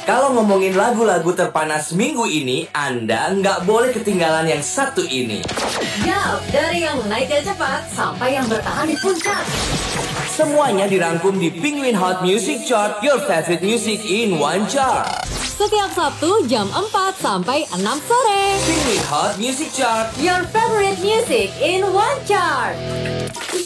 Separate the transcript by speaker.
Speaker 1: Kalau ngomongin lagu-lagu terpanas minggu ini, Anda nggak boleh ketinggalan yang satu ini.
Speaker 2: Yap, dari yang naiknya cepat sampai yang bertahan di puncak.
Speaker 1: Semuanya dirangkum di Penguin Hot Music Chart, your favorite music in one chart.
Speaker 2: Setiap Sabtu jam 4 sampai 6 sore.
Speaker 1: Penguin Hot Music Chart,
Speaker 2: Your favorite music in one chart.